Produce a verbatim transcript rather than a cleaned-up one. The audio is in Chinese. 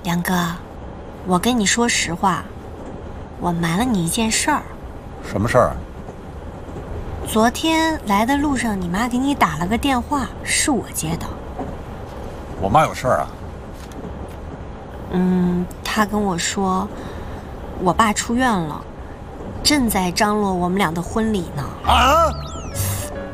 梁哥，我跟你说实话，我瞒了你一件事儿。 什么事儿啊？ 昨天来的路上，你妈给你打了个电话，是我接的。 我妈有事儿啊？ 嗯，她跟我说，我爸出院了，正在张罗我们俩的婚礼呢。 啊！